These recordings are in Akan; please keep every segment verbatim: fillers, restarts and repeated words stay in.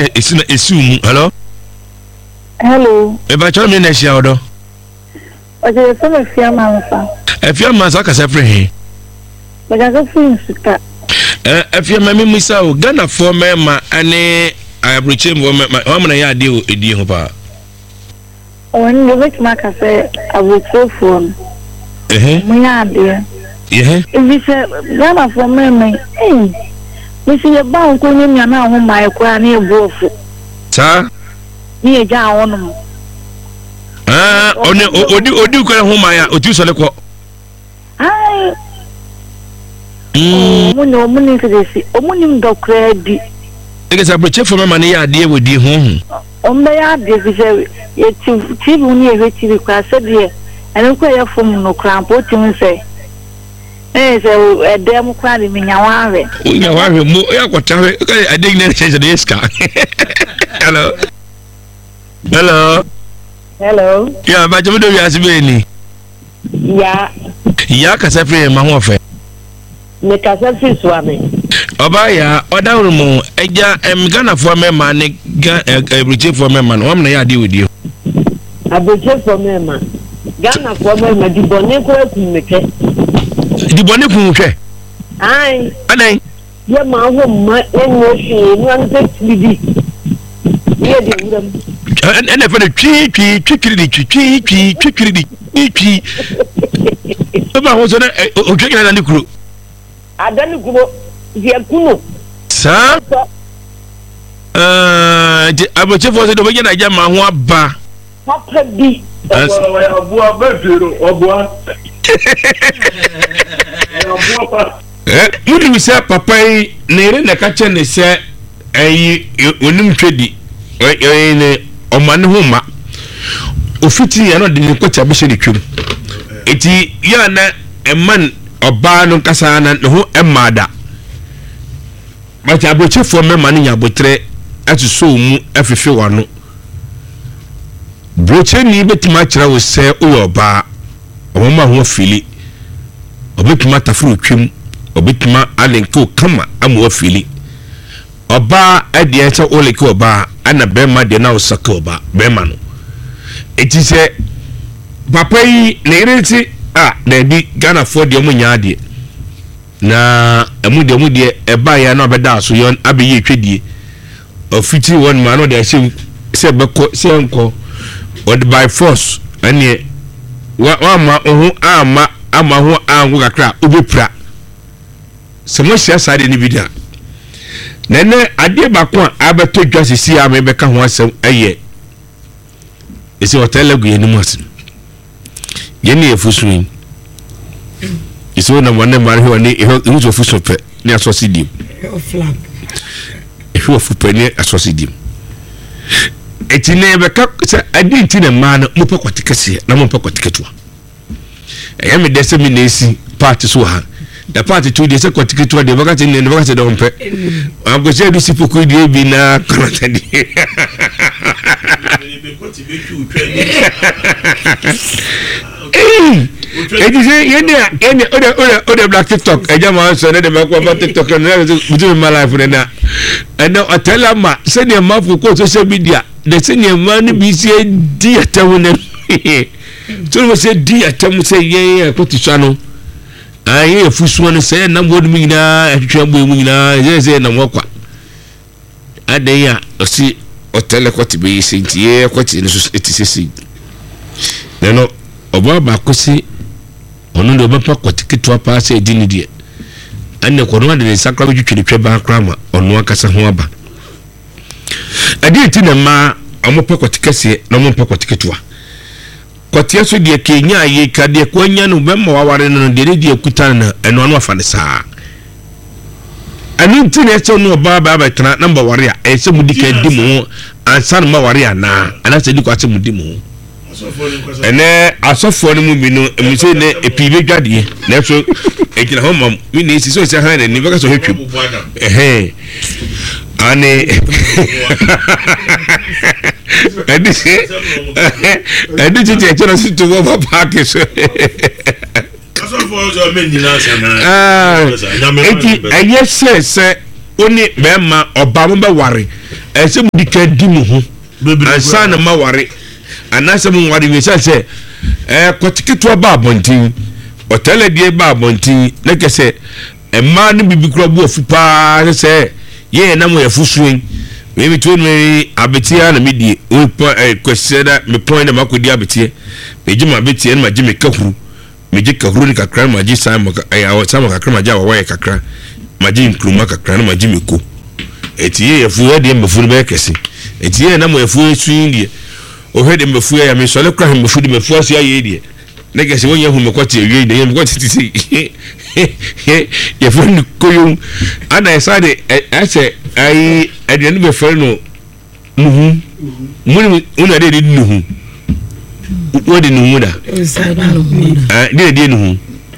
say esi na esi mu. Hello. Hello. E ba cho me na hia odo. Oje so me fia mansa. E fia mansa ka se frɛ he. Oje so fin suka. Eh e fia ma me musa o Ghana for me ma ane abroche mo ma o ma na ya de o edi ho pa. Oni de wet ma ka se abroche phone. Eh. Mo ya de. Eh. Ibi se Ghana for me me. Eh. Mi se ye ba nko nyi na na ho mai kwa na ebuofu. Sa? Ni e ja wonu. Ah, oni odi odi ko ho mai a otu so le ko. Ai. Mm. Mo no mo ni se desi. O mo ni ndokra di. Ege sa broche for me ma na ya de we di ho ho. O mbe ya de fi se ye ti ti bu ni e we ti kwa se de. Ene ko ye fom no krampo ti mu se. Eh se e dem kwa ni minyawa we. O nyawa we mo ya kwata we ka adeg na change the ska. Hello. Hello. Hello. Yeah, ba jamo do wi asibe ni. Ya. Ya ka se free ma ho fe. Me ka se fi so ame. Oba ya oda rumu eja em Ghana for me ma ne ebruche for me ma no am na ya de wodi. Abruche for me ma. Ghana for me ma di bone ko akun meke. Di bone kun hwe. Ai. Adan. Ye ma ho ma enwo hwe ni an te tibidi. Ye de wuram. Ene fa de twi twi twi kiri twi twi twi twi kiri twi. Oba ho so na o twi kiri na ni kuro. Adani kuro ye kuno. Sa? Eh, abroche for se do be na ja ma ho aba. Papa bi. Obo aba fero, obo. Eh, mudi mi se papa yi na ere na ka che ne se ayi onim twedi. Eh ne omane ho ma. Ofiti ya no de ne kwacha be she ne twem. Eti ya na eman oba no kasa na ho emada. Ma cha abroche fo me ma ne nya botre atuso mu afefe wano. Broche ni betima kira wo se o oba omoma ho fili obetuma tafuru twem obetuma alenko kama amu afili oba ade echa oleke oba ana bema de na osaka oba bema no eti se papa yi na ireti ah na di Ghana for de mu nyaade na emu de mu de eba ya na obeda so yon abeyi twedie ofiti won ma no de se se beko se enko or by force ane wa ma ohu ama ama ho angu kakra obepra se mo hia sade ni bidia nene ade bakon abeto dwa sisi a me beka ho asem eye ese hotel agu yeni mo asim yeni efusuin iso na mane mari ho ni ehu zo fusope ni asosidim flag ehu ofupe ni asosidim etine beka se adi ntine ma na mo pakwati kase na mo pakwati ketwa eya me dese mi nesi party so ha da party two de se kwati ketwa de baka tine baka se do mpe amgo se du sipoku di bi na kanata di eti se yende yende ode ode ode black TikTok eja ma so ne de ma ko TikTok na butu my life na and now atela ma se ne ma fu ko social media de se ne ma ni bi se di atawo na so mo se di atamu se ye ko tiswa no aye efusu no se na mo mi na atwa bo mu na se se na mo kwa ade ya osi otele ko tibe se ntie ko ti ne so etisesi no oba ba ko si onu do ba pa ko tikito pa se di ni die ane ko no de sakra bi twetwe twa ba krama onu akasa ho aba ade ti na ma amo pa ko tikase na mo pa ko tikitoa ko tie so de kenya ye ka de ko nya no be ma waware no de de kuta na eno anu afa ne saa anu ti na so no ba ba ba tana number ware a e se mu dika di mu ansan ma ware ana ana se di ko ate mu di mu ene asofo ne mu bi no emi se ne epibe dwade na so ekina ho mam mi ne si so se ha ne ni baka so hetwem eh ane edi se edi ti ti choro si to go park so asofo zo me ni na sana ah eti aye se se oni be ma oba mo be ware e se mu dika di mu ho ansa na ma ware anasa mu ware we se se eh kwatiketo ba abontin otele die ba abontin na kese e ma ni bibi kura bu ofu pa se ye na mo yefusuen we mi to me abetia na medie o kweseda me point na makodi abetie me jima abetie na majime kahuru me je kahuru ni kakra ma ji sam ya o sam kakra ma ja wa wa kakra ma ji nkruma kakra na ma ji meko etie yefu e de mbefu be kese etie na mo yefu esuin die o he de mbefu ya me sole kra mbefu de mbefu asia ye die na kese won yehu me kwati ewie de ye me kwati titi yefu ni koyo ana esade ase ai ade ni be fe no nuhu mun una de de nuhu wo de nuhu da eh de de nuhu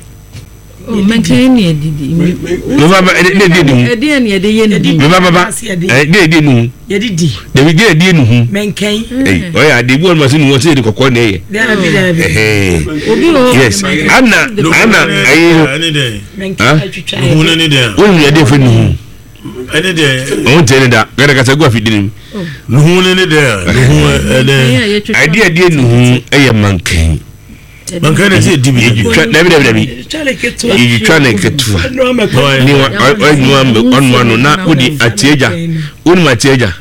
o menke ni edidi me baba de de nuhu e de ni e de ye ni me baba eh de de nuhu ye didi de de de nuhu menke eh o ya de bu ma se nuhu se de kokko na ye eh obi o yes ana ana ai menke atwitwa nuhu ne de wo ni de fe nuhu ene de o tene da gara ka se go afidini nuhu ne de nuhu ene idea de nuhu e ye mankan mankan ne se dibi twa dabi dabi dabi yi twa na ketu ni wa o no no na odi atieja uni matieja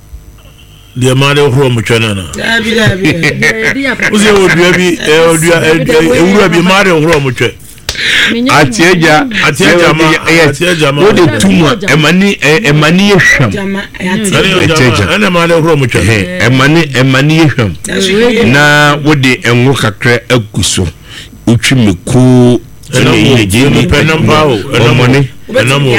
de ma de horo mo twa na na dabi dabi uze odua bi odua ewura bi ma de horo mo twa atieja atieja ma atieja ma o de tuma emani emani yehwam atieja ana ma de horo mo twa emani emani yehwam na wo de enwo kakra aguso utwi meku ene je ni penam pawo enamoni enamo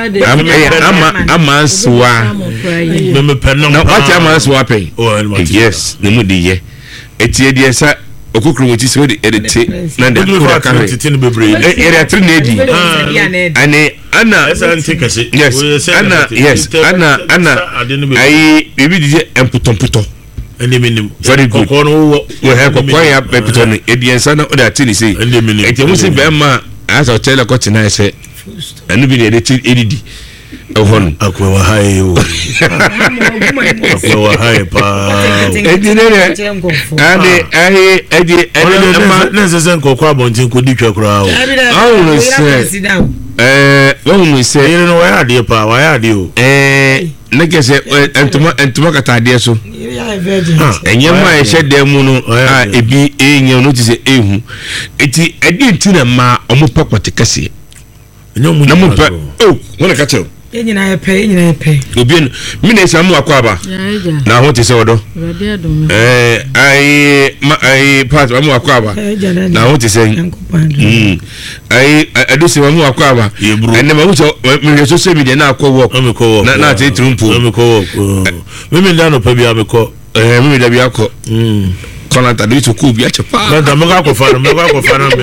ama ama swa me penam na what am swa pay yes ne mu de ye etie de sa okukuru woti so de edite na de kura ka titin bebre e ere tre na edi ane ana esa ntikase yes ana yes ana ana ai bibi de emputomputo ende minim very good kono wo we ha kokon ya pepito ni ediensa na o da tini sei ende minim eti mu se be ma asa hotel ko tina ese anu bi de edidi ehon akwa wa haye o akwa wa haye pa edine ane ahi edi edi ma na sesen kokwa abontin ko ditwa kura o awu se eh wo se yire no wa ya de pa wa ya de o eh nekese entuma entuma katade so enye ma e hede mu no a ebi enye no ti se ehu eti edi ntina ma omopa kwatekase enye mu na mo pa oh wona ka tell enyina yepe enyina yepe obi mi na samu akwaba na ho ti se odo eh ai ma ai part mamu akwaba na ho ti se mm ai adusi mamu akwaba ene mamu so mi social media na akwo na na te trumpo mi ko mi mi ndano pa bia mi ko eh mi da bia ko mm kona ta do to ku bia chepa na da mga ko fa na mga ko fa na me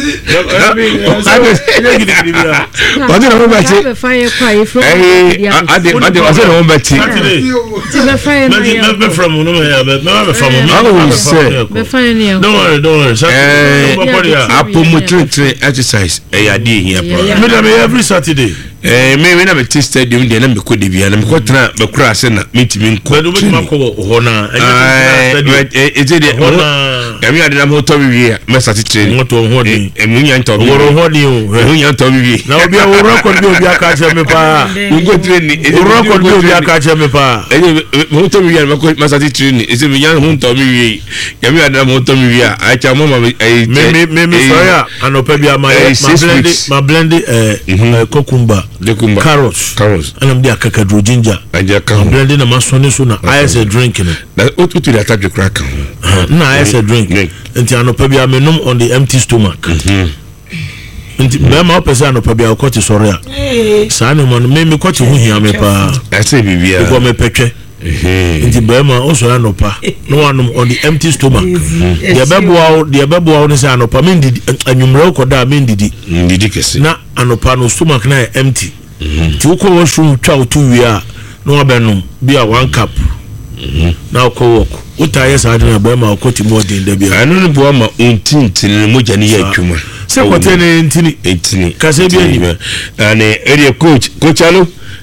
wadi na mo bati eh ade ade wase na mo bati ti be fire na me me from no me ya me me from me I say be fire na don't worry don't worry eh apomutre exercise eh ya dey here bro me da me every Saturday eh me me na me test stadium dey na me ko de bia na me ko tena me kura ase na me timi nko me do me ma ko ho na eh eh je de emi ade na mo to bi me start training mo to ho di emi nya to bi woro ho di o emi nya to bi na obi a wo record bi obi aka che me pa ngo training wo record bi obi aka che me pa eh mo to bi me ko me start training ese me nya ho to bi emi ade na mo to bi a cha mo ma me me me me so ya anopa bi ama ma blend ma blend eh kokumba Dekumba. Carrots. Carrots. And I'm there kakadro ginger. Aja ka. Blending na masone so na I as a drink no. Na otu tu da ta de crack. Na I as a drink. Enti anopa bia menum on the empty stomach. Mhm. Enti be ma opesa anopa bia okoti sore a. Sa na mo me me koti hu hia me pa. Ase bibia. Ko me petwe. Mhm. Enti be ma o so anopa. No one on the empty stomach. Dia beboa dia beboa no say anopa me ndidi anwumre ko da me ndidi. Ndidi kese. Na anopa no stomach na empty. Ti uko wo shu twa to wi a no abenum bi a one cup na uko work uta yes adina ba ma uko ti mo din da bi anu ni bo ma untintin mo jani ya adwuma se kote ne ntini entini kase bi ani ane area coach coach alo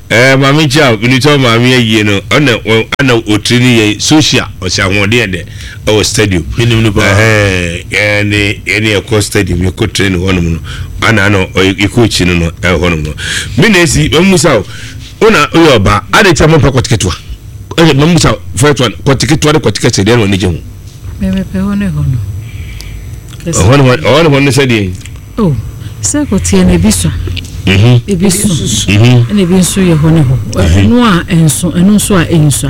eh mami cha ni to mami ayi no ona ana otrini ye social o sha hode de o stadium minim no ba eh ene ene ko stadium ye ko train hono no ana no e coach no no e hono no minesi mamusa ona oyoba ade cha mo pa kotiketwa e mamusa first one kotiketwa de kotikete de no ni je hu me me pe hono hono hono hono hono se di oh se ko tie na biswa mhm ebiso mhm na ebiso ye hono ho no a enso eno so a enso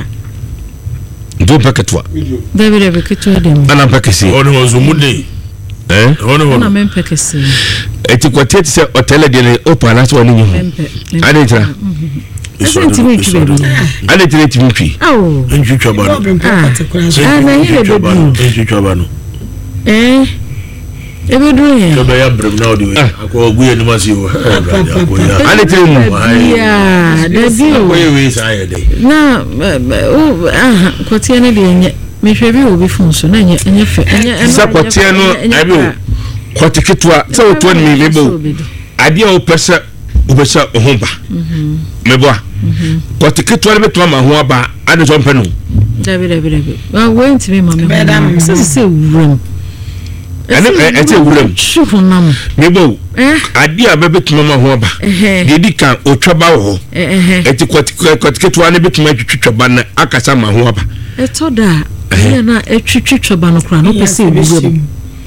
do paketwa bebe bebe ketwa dem ana pakesi ono hozo mude eh ono na ono men pakesi eti kwate ti se hotel de ne opa na so ni hu ade tra ese ntimi twi bebe ade tra ti mpi oh enjutwa ba no ah na hile bebe enjutwa ba no eh ebe do ye to be ya brem na odi we akọ ogu ye ni ma si wo ade tra mu ya da bio we we sa ye de na o ah kwatie ne de enye mehwe bi obi fun so na enye enye fe enye sa kwatie no abi o kwatiketwa sa oto ni mi mebo ade o pese o pese o ho ba mhm mebo a kwatiketwa le beto ma ho ba ade so mpenu dabi dabi dabi wa went me mama se se wuram ene ete wuram shufu nam mebo ade a bebeto ma ho ba de di kan otwaba wo eti kwatiketwa ne beto ma twitwaba na akasa ma ho ba eto da ya na etwitwaba no kra no pese wuram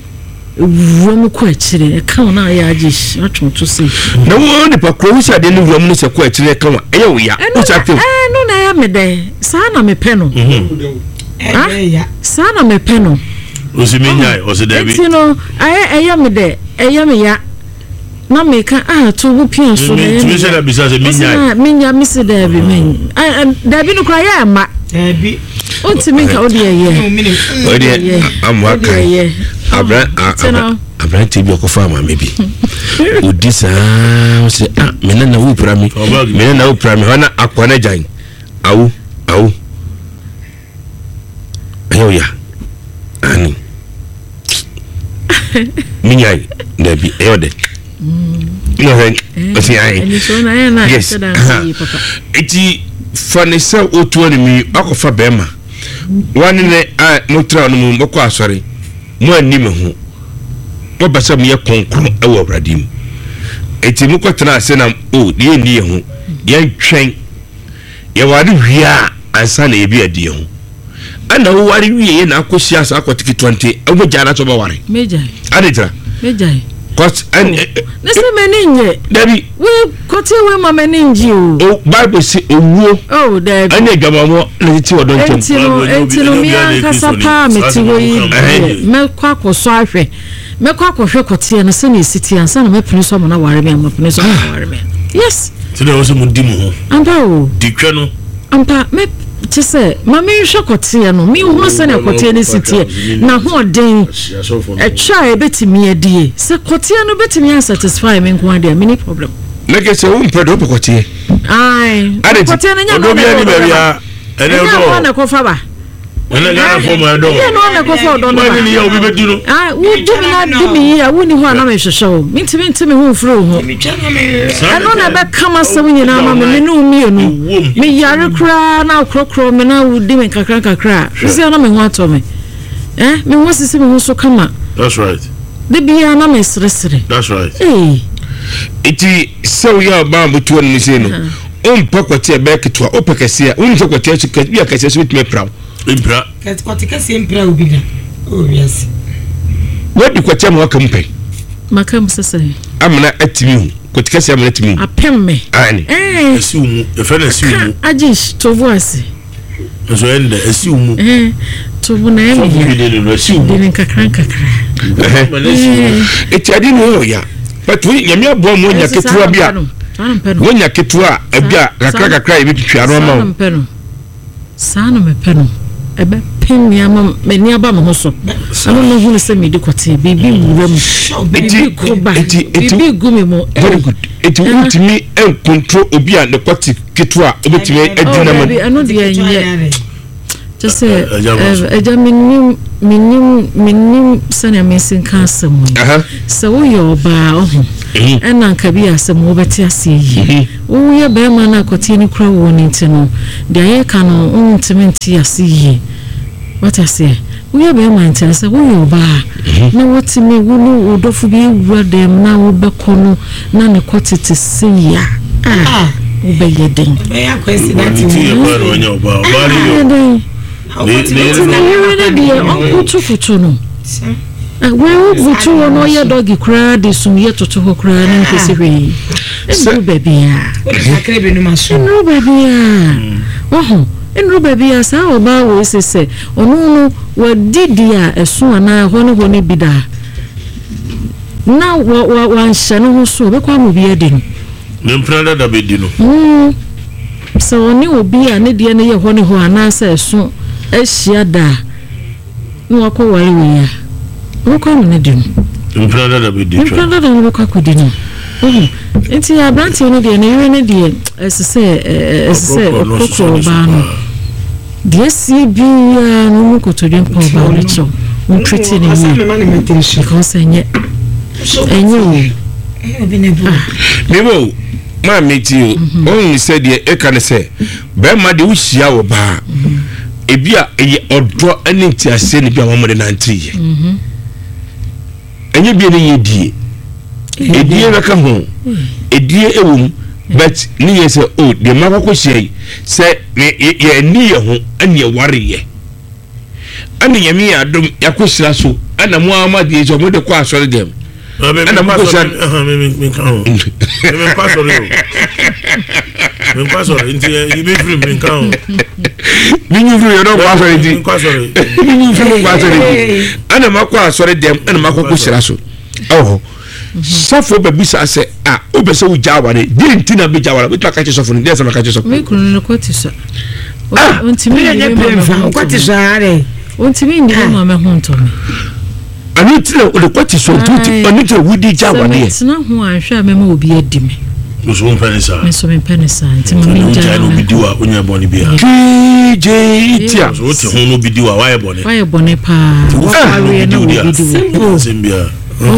wuram ko akire e kan na ya agi atwonto se na wo ne pa kro husa de ne wuram ne se ko akire kan wa eye wo ya o cha te eh no na ya mede sa na me pe no eh ya sa na me pe no o si menyai o se dabi ti no aye eya mede eya me ya na me kan ah to bu pin so ne tu se da bisa se menyai menya mi se dabi men dabi no kra ya ma dabi o ti me ka o de ye o de amwa kan abra abra ti bi okofa ma mebi odisa o se ah mena na wo pra mi mena na wo pra mi hona akwana jan awu awu ayo ya ani minyai dabi ayo de no hen o si ai ni so na ya na yes papa eti fanisa otu ni mi akofa bema wani ne a motra no mu boko asori mo ani me hu mo basa me konkron e wo bradim eti mu kwetena ase na o de ni ye hu ye twen ye wari hwia ansa na ebi adi hu ana wo wari wie na akosi asa akotiki twenty e mo jara to ba wari meja aditra meja cause and na se meninje dabi we kote we ma meninji o o bible say owuo oh dabi anya gamamo na ti odon tem entino entino mi ankasa pa meti we me kwa koso ahwe me kwa kohwe kote na se na siti ansa na me pini so na ware me am pini so na ware me yes tide wo se mu di mu ho anda o dikwe no amba me tse mama hwe kote no mi hu se na kote na siti na ho den e twa e betimi adie se kote no betimi an satisfy me nko ade many problem like say wo mpedo kote ai kote na nya no bi ani ba bia ene do na ko fa ba ene ga fo ma do ene no na ko fa do no ba ni ya obi bedu no ah wo du na di mi ya wo ni ho na me hwehwe minti minti me hu fro ho eno na be kama se wo nyina ma me no mi enu me yare kra na krokro me na wo di me kakra kakra se na me ho ato me eh me ho sisi me ho so kama that's right de bia na me sresre that's right eh iti so ya ba butu ni se no on pakwati e be ketwa o pekese on so kwati achika bia kase so bitme praw impra kat kwati kase impra obi da oh yes wodi kwati ma waka mpai makam sese amna atimi hu kwati kase amna atimi hu apemme ani eh esi umu e fe na esi umu ajish to voice so ende esi umu eh to bu na so emi bi de no esi umu de kakra kakra eh eti adi no ya but we nyame abo mo nya ketua bia wonya ketua abia kakra kakra e bitwa no ma o sana me peno ebe pen ni ama me ni aba me ho so ano no hu se me di kote bibi wuram bibi ko ba bibi gumi mo very good eti ultimi en control obi a ne kote ketua obetime adina ma ano de enye just say eja minim minim minim sana me sin kan samu aha so wo yo ba ohu ɛna nka bi asɛm wobɛte ase yi woyɛ bɛrima no akɔtie ne kora wɔ ne nti no deɛ ayɛka no wontimi nte ase yi wata se woyɛ bɛrima nti sɛ woyɛ ɔbaa na wotimi wo no wodɔfo bi wura dɛm na wobɛkɔ no na ne kɔ tete se ya ah wobɛyɛ den bɛyɛ akwasi dati wo ɔnyɛ ɔbaa ɔbaa ne ne deɛ ɔnkotokoto no wo butu wo no yɛ dɔgi koraa de sum yɛ toto hɔ koraa ne nkɔsi hwee ɛnuru baabi a akra bi no ma so ɛnuru baabi a ɔho ɛnuru baabi a saa ɔbaa wɔ ese sɛ ɔno no wadidi a ɛso anaa hɔ ne hɔ ne bi daa na wanhyɛ no ho so ɔbɛkɔ ama obi adi no ne mpena dada bɛdi no sɛ ɔne obi a ne deɛ no yɛ hɔ ne hɔ anaasɛ ɛso ahyia daa na wakɔ ware wei a wokɔ no ne di no mpena dada bɛdi twa mpena dada no bɛkɔ akɔdi no nti aberanteɛ no deɛ ne yere no deɛ ɛsɛ sɛ ɛsɛ sɛ ɔkɔkɔ ɔbaa no deɛ sie biara no mu kɔtɔdwe mpa ɔbaa no kyɛw wontwete ne yie because ɛnyɛ ɛnyɛ o mebo ma meti o ɔn sɛ deɛ ɛka ne sɛ bɛrima de wohyia wɔ baa ebi a ɛyɛ ɔdɔ ɛne ntiase ne bi a wɔn de nante yɛ ɛnyɛ bi ne yɛ die edie bɛka ho edie ɛwɔ mu but ne yɛ sɛ o deɛ ma kɔkɔ hyia yi sɛ yɛ ani yɛ ho ɛne ɛware yɛ ɛne yɛmi yɛ adom yakɔ hyira so ɛna mo ama deɛ sɛ ɔmo de kɔ asɔre dɛm ɛna mo kɔ hyira me ka ho me pa sɔre o me pa sɔre nti yi me firi me ka ho mi nyi firi yɛ dɔ kɔ asɔre di mi nyi firi kɔ asɔre di ɛna mo kɔ asɔre dɛm ɛna mo kɔ hyira so ɛwɔ sɔfo bɛ bisa sɛ a o bɛ sɛ o ja awari di nti na bi ja awari o tila ka kye sɔfo ni den sɛ ma ka kye sɔfo. mi kunu ne kɔ ti sɔ. ah mi yɛ nye pere fa o kɔ ti sɔ ara. o ti mi nyere ma mɛ ho ntɔ mi. ani ti na o de kɔ ti sɔ o ti ɔni ti o wudi ja awari yɛ. sɛ mi tena ho ahwɛ a mɛ ma obi adi mi. muso mi pɛ ni sa. mi so mi pɛ ni sa nti mo mi ja na obi di wa o nya bɔ ni bi ya. kii tia. o ti hun n'obi di wa wa yɛ bɔ ne. wa yɛ bɔ ne paa. o fa n'obi di wa. simple.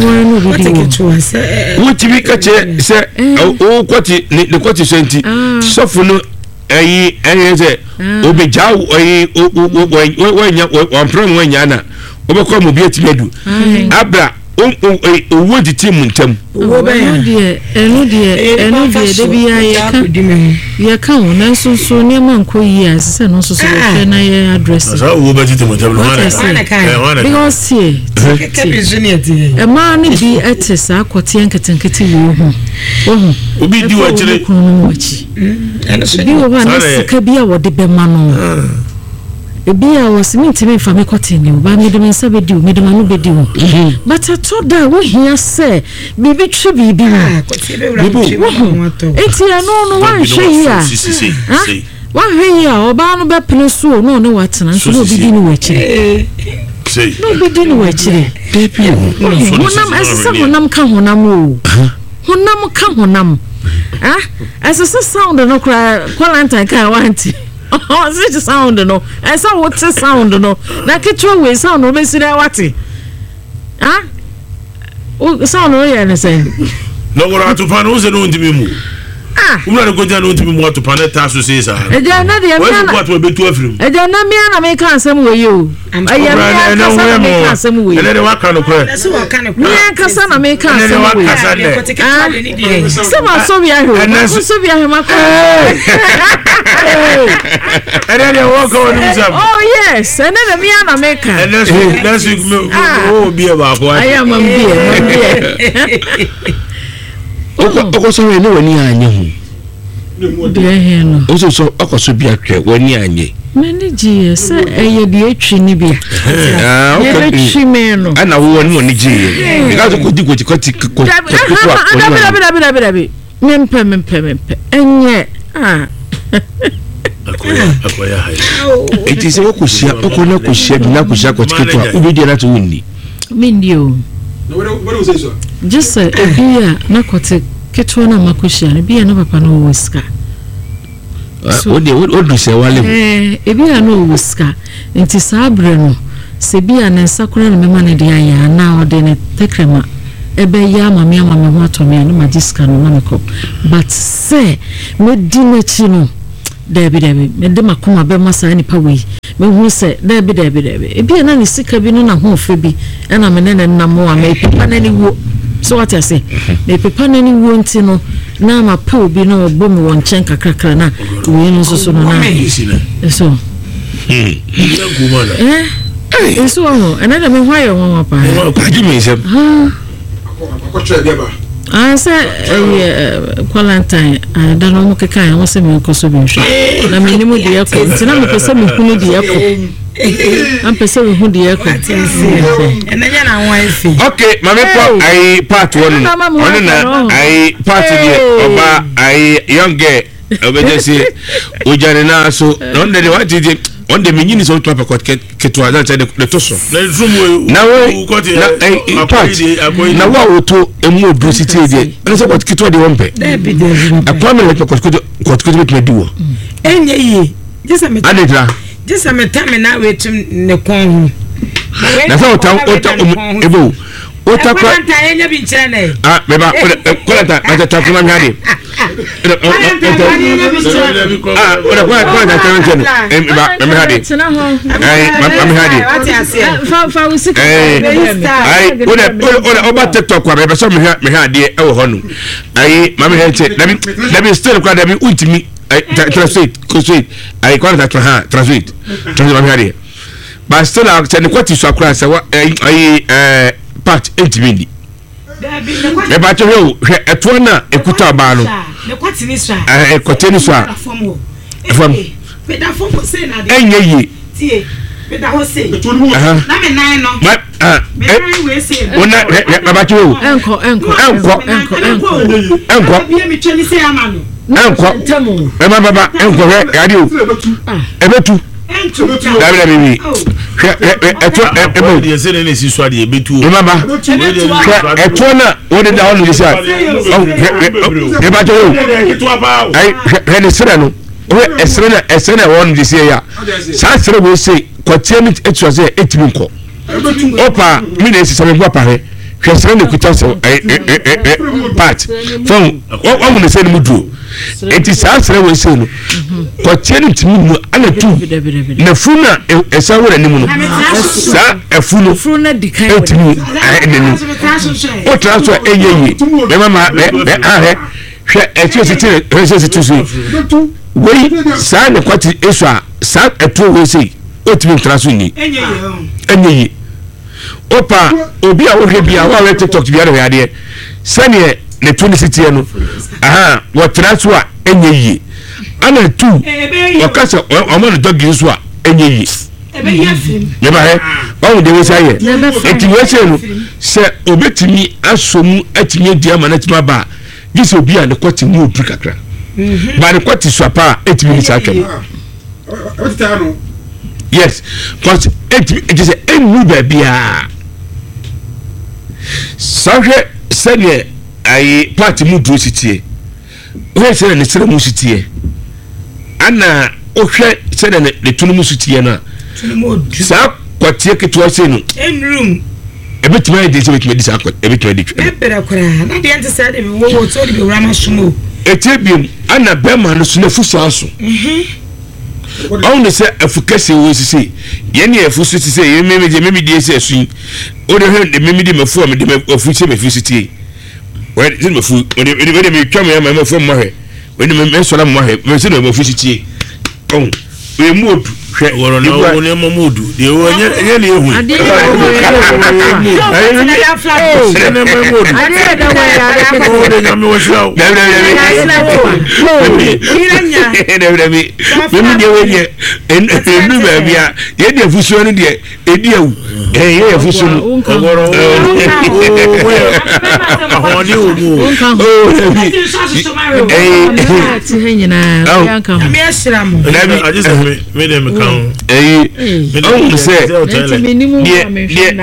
wotimi ka kyɛ sɛ wokɔte ne kɔte sɛ nti sɔfo no ɛyi ɛyɛ sɛ obɛgya ɛyi wampere mu wanya na wobɛkɔ mu bi atimi adu abra owó titi mu ntɛm. owó bɛyɛ deɛ ɛnu deɛ ɛnu deɛ debi ya yɛka yɛka wo na nso so nneɛma nkɔ yie a sisɛ no nso so wɔhwɛ na yɛ adrɛsi. asa owó bɛ titi mu ntɛm no wọn na because tie ɛmaa ne bi ɛte saa akɔteɛ nketenkete wɔ ho wɔho obi di wɔ akyire kunu no wɔ akyi ebi wɔ hɔ a ne sika bi a wɔde bɛma no ebi a wɔ simenti me fa me kɔte ne ba me de me nsa bɛdi wo me de ma no bɛdi wo but ato da wo hia sɛ bibi twe bibi wo eti ano no wan hwɛ yi a wan hwɛ yi a ɔbaa no bɛpene so no ne watena nso no bibi ni wɔ akyire no bibi ni wɔ akyire honam ɛsɛ honam ka honam o honam ka honam ah ɛsɛ sɛ sound no kora kɔlantan ka wanti oh such sound no esa what sound no na kitwa we sound no mesi na wate ah o sound no ya na say no wora to pan o se no ntimi mu ah umna ne goja no ntimi mu to pan ta so say sa eja na de me na what we betu afrim eja na me na me kan asem we yo aye me kan asem we ele de waka no kure me kan sa na me kan asem we ah se ma so bi ahwe so bi ahwe ma ko ele de waka woni musam oh yes ene de me na me kan ele so let's me o bi e ba ko aye am bi e oko so we ne wani anye ho bia he no o so so akoso bia hwɛ wani anye mani ji se eye bi etwi ni bia ah okay etwi me no ana wo wani wani ji because ko di ko ti ko ti ko dabi dabi dabi dabi dabi mempe mempe mempe enye ah akoya akoya hai it is wo ko sia ko na ko sia bi na ko sia ko tiketo a ubi dia na to wonni mindi o no what what was eso just say ebia na kote keto na makoshia na bia na papa no woska o de o do se wale eh ebia no woska nti sabre no se bia na nsakora na mema ne dia ya na ode ne tekrema ebe ya mama ya mama ho atomi na magiska no na meko but say me di n'echi no debi debi me de makoma be masa ni pa we me hu se debi debi debi e bi na ni sika bi no na ho fe bi e na me ne ne na mo a me papa na ni wo so what I say me papa na ni wo nti no na ma pa obi no bo me won chen kakrakra na we no so so no na so eh eh so ho and na me why you wan pa kwa ji me sem akotwa dia ba ah say eh quarantine ah da no mo keka ya wo se me ko so bi hwe na me ni mo de yakọ nti na me pese me hunu de yakọ am pese we hunu de yakọ enanya na wan efi okay mame po ai part one ono na ai part die oba ai young girl obejesi ojane na so no de what did on the mini so to pa ke to ada de to so na zumu na we na part na wa oto emu obesity de na so what kito de wonpe debi debi akwame le ko ko ko ko me diwo enye yi jesa me adedra jesa me tame na wetum ne kon na so ota ota ebo ota kwa ta enye bi nchira na ah beba ko ta na ta kuma mi hade ah ora kwa kwa ta tan chen em ba me hade ai me hade fa fa usika ai ora ora oba TikTok kwa beba so me me hade e wo honu ai ma me hade dabi dabi still kwa dabi ultimi translate translate ai kwa ta ha translate translate ma me hade ba still a chen kwa ti so akura se wa ai eh part ultimi me ba to ho eto na ekuta ba no ne kwati ni so eh kwati ni so fam me da fom se na de enye yi tie me da ho se aha na me nan no ma ah me nan we se ona me ba to ho enko enko enko enko enko enko bi mi twani se ama no enko me ma baba enko he ya di o ebetu dabi dabi bi eto ebo de se ne si so ade ebetu me ma ba eto na o de da honu de sa e ba to ho ai he ne sira no o esere na esere na won de se ya sa sere we se kwatie mi etu se etimi nko opa mi na esi sabe papa he hwe sere ne kuta se part fon o mo se ne mudu eti sa sere we se no kwatie ne timi mu ana tu na funa esa wora ni mu no sa efunu funa dikai etimi ene ni o transfer eyeyi me mama me ah he hwe etu se tire hwe se tu so we sa ne kwati esu a sa etu we se otimi transfer ni enyeyi opa obi a wo hwe bia wa we TikTok bia de ade sane ne twenty sixty no aha wo transfer a enyeyi ana tu wakasa o mo dogi so a enyeyi ebe yafim me ba he o de we saye eti we se no se obetimi asomu atimi dia manatima ba gise obi a ne kwati mu obi kakra ba ne kwati so apa etimi ni sa twem yes cause it is a new baby ah sahwe sene ai party mu dro sitie we sene ne sere mu sitie ana ohwe sene ne tunu mu sitie na sa kwatie keto ase no en room ebetime de se betime de sa kwat ebetime de twa ebere kora na de ante sa de wo wo so de be rama sumo etiebium ana bema no so na fusa aso mhm on ne se afukase wo sisi ye ne afusu sisi ye meme je meme die se asu o de he de meme de mafu me de afusu me afusu tie we de mafu o de de me twa me ma mafu mo he we de me so na mo he me se de afusu tie on we mu odu hwe woro na wo ne mo mudu de wo nye nye ne ehu ade na ya flat ne ne mo mudu ade da wa ya da wo de nyame wo shirawo na na na na mi mi de we ye enu ba bia ye de afusu no de edi awu eh ye afusu no woro o ni o mu oh eh ti henyina ya kan me ashira mo na bi I just me dem kan eh oh se enti minimu de de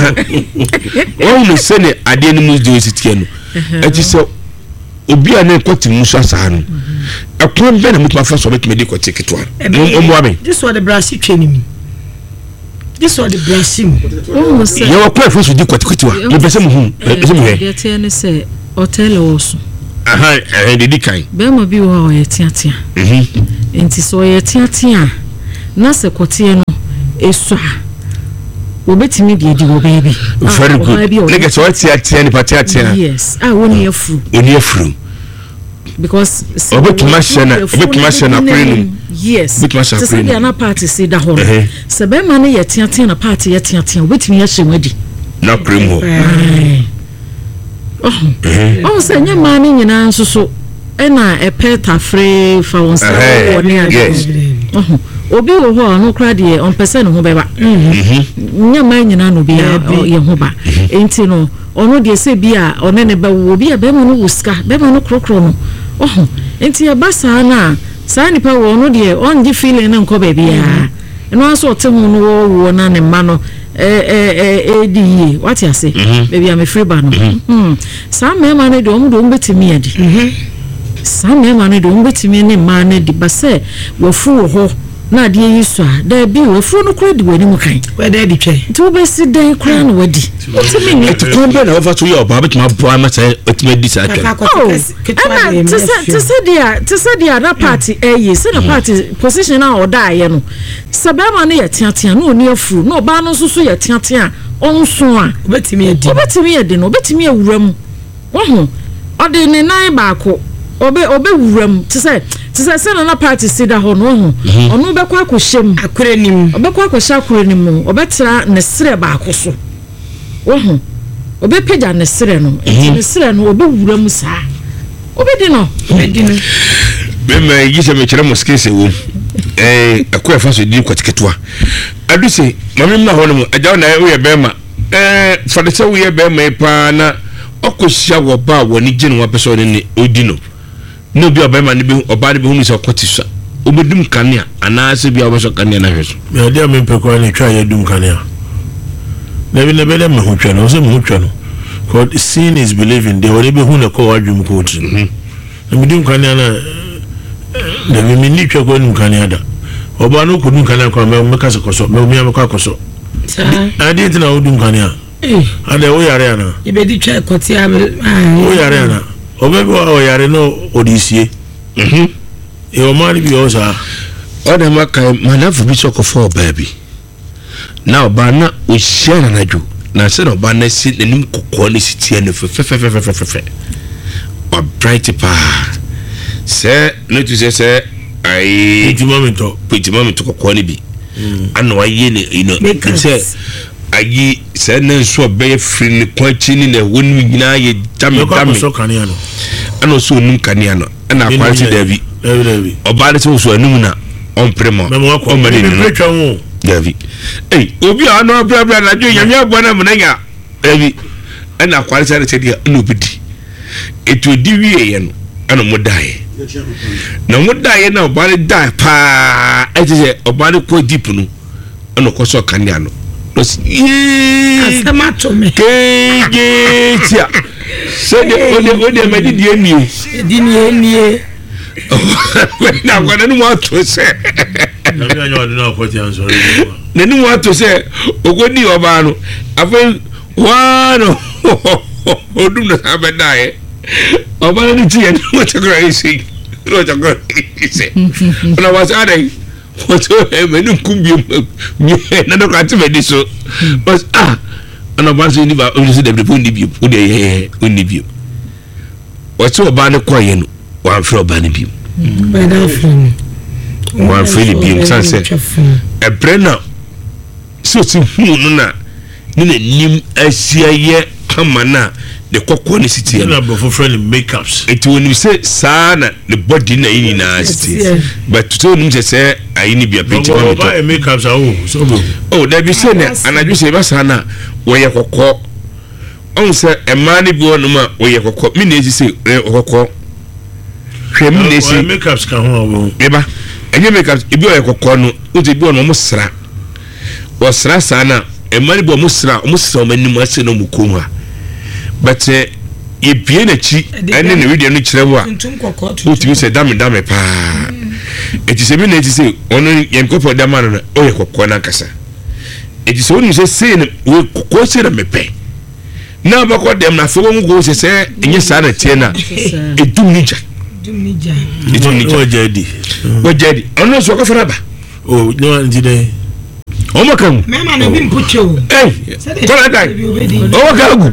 oh se ne ade ni mu de sitie no ati so obi a ne kwati mu so asa no akon be na mutuma fa so betime de kwati ketwa mo mo ame this what the brass training this one the Brazil oh say you kwa first di kwatikwa you be say mu hu e say mu he get here say hotel oso aha eh dedi kan be ma bi wo ye tiatia mhm enti so ye tiatia na se kote no esu obetimi bi edi wo baby very good nigga so tiatia ni patiatia yes ah woni afu woni afu because obetuma shena obetuma shena kwenu yes so say na party say da ho se be ma ne ye tiatia na party ye tiatia obetimi ya hwemadi na primo oh oh say nya ma ne nyina nso so e na e peta free fa won say woni yes oh obi wo ho no kra de on person ho beba mhm nya ma nyina no bi ye ho ba enti no ono de se bi a one ne ba wo bi a be ma no wuska be ma no krokro no oh enti e ba sa na sa ni pa wo no de on di feeling na nko ba bia no aso te hu no wo wo na ne ma no eh eh eh di yi what you say baby am free ba no mhm sa me ma ne de om do mbetimi adi mhm sa me ma ne de mbetimi ne ma ne di ba se wo fu wo ho na de yiso a da bi wo fu no kra di wani mu kan we da di twen to be si dan kra no wadi otimi ni to kon be na over to your baba to my boy ma say otimi di sa kan oh ana to say to say dia to say dia na party eh yi say na party position na o da ye no sabema na ye tiatia no oni afu no ba no so so ye tiatia onso a obetimi edi obetimi edi no obetimi awuram wo ho ode ne nan ba ko obe obe wuram to say to say say na party sida ho no ho ono be kwa akoshem akorenim obe kwa akosha akorenim obetra ne sire ba akoso wo ho obe peja ne sire no enti ne sire no obe wuram sa obe di no obe di no be ma yise me kire moskese wo eh akoya fa so di kwatiketwa adu se mami na ho no ajaw na wo ye be ma eh fa de se wo ye be ma pa na okohia wo ba wo ni gine wa peso ne odi no no bi obema ne bi oba ne bi hu ni so kwatisa obedum kanea ana se bi obaso kanea na hweso me ade am pekwa ne twa ye dum kanea na bi ne be dem hu twa no so mu twa no god seeing is believing de wore be hu na ko wadwum ko ti mhm na mi dum kanea na na mi mi ni twa ko dum kanea da oba no ko dum kanea ko me me kase koso me mi am ko akoso ade ntina wo dum kanea eh ade wo yare ana e be di twa kwati a wo yare ana obe bo o yare no odisie mhm e o mari bi o sa oda maka manafu bi soko for baby now ba na o share na ju na se no ba na si nim kokko ne sitie ne fe fe fe fe fe fe fe o bright pa se no tu se se ai iti momento iti momento kokko ne bi ano aye ne you know se ayi se na nso be free ne kwachi ni na wonu nyina ye dame dame so kanea no ana so num kanea no ana kwati davi davi oba de so so anum na on premo o mani ni pretwa wo davi eh obi ana bra bra na jo nyame abona munanya davi ana kwati sare se dia no bidi eto di wie ye no ana mo dai na mo dai na oba de dai pa etije oba de ko deep no ana ko so kanea no asama to me keje tia so de ode ode me di enie di ni enie na kwa na mo to se na mi anyo de na ko ti ansoro na ni mo to se ogodi oba no afa wano odum na abadae oba ni ti en mo chakra isi ro chakra isi na wasade wato e menu kumbi mi na do ka ti me diso but ah ana ba so ni ba o se de bi po ni bi o de ye o ni bi wato oba ne koye no wa fro oba ne bi ba da fun wa feel bi sanse e brena so ti hu no na ni na nim asia ye kama na the kokko ne city na bo for friendly makeups it when you say sana the body na yini na city but to nim say ayini bia penti ma buy makeups awo so bo oh da bi say na anaju say ba sana wo ye kokko on say e ma ne bi wonu ma wo ye kokko mi na ezi say kokko hwe mi na ezi makeups ka ho wo e ba enye makeups e bi wo ye kokko no o je bi wonu mo sra wo sra sana e ma ne bi mo sra mo sra o mani mo ase no mu ko ha but uh, ye bie na chi ene ne video no kirewo a utimi se dame dame pa eti se bi na eti se ono ye nkopo dama no o ye kokko na kasa eti so ni se se ne ko se na mepe na ba ko dem na so won go se se enye sa na tie na edum ni ja edum ni ja edum ni ja o jadi o jadi ono so ko fara ba o no ndide o makam mema na bi mpucho eh ko la dai o makagu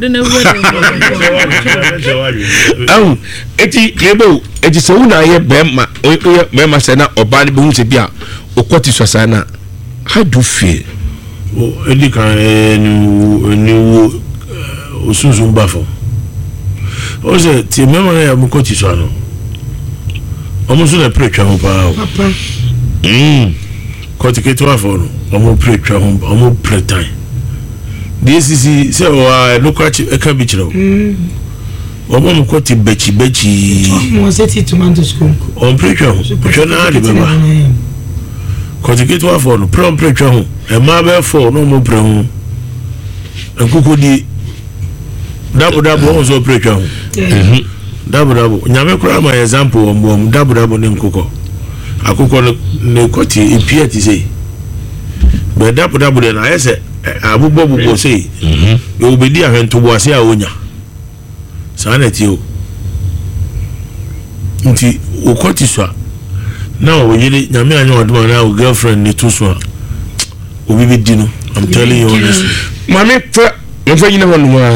awu eti lebo eti so na ye bema o ye bema se na oba ni bi hu se bia o kwoti so sana how do you feel o edi kan ni ni wo osunsun bafo o se ti mema na ya mu kwoti so ano omo so na pretwa ho pa papa mm kwoti ke to afo no omo pretwa ho omo pretain D C C se o lokwachi e kan bi kire mm omo mo kwoti bechi bechi mo se ti tomato school on pretwa ho pretwa na de beba kwoti ke to afo no prom pretwa ho e ma be fo no mo pre ho enkuko di dabo dabo o so pretwa ho mhm dabo dabo nyame kura ma example o mo dabo dabo ne nkuko akụkọ ne kwoti epia ti sei be dabo dabo de na yese abụbọ bụbọ sei mhm e obedi ahento bo ase a onya sana ti o nti o kwoti so na o yiri nyame anya oduma na o girlfriend ni to so obi bi di no I'm telling you honestly mame fa mfa yina wonu wa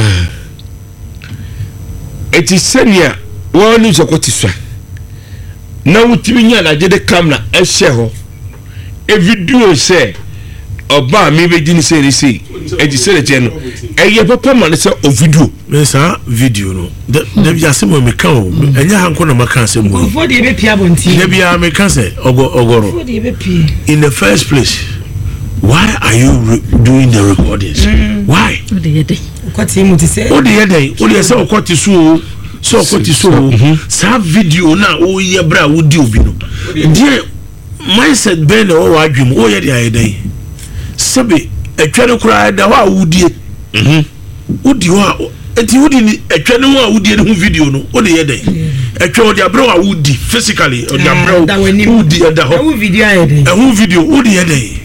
eti senia wonu so kwoti so na wutimi nya na je de camera e hye ho e video se oba mi be gini se resi e ji se le je no e ye papa ma se o video me sa video no de de bia se mo me kan o enya hanko na maka se mo for the be pia bonti de bia me kan se ogoro for the be pia in the first place why are you re- doing the recordings mm. why o de yede kwati mu ti se o de yede o de se o kwati so so kwati so sa video na o ye bra wo di obi no die mindset ben o wa adwum o ye de ayedai sebe etwene kura da wa wudie mhm udi wa eti wudi ni etwene wa wudie ne hu video no o de yedai etwe o de abra wa wudi physically o de abra wudi da ho hu video ayedai e hu video o de yedai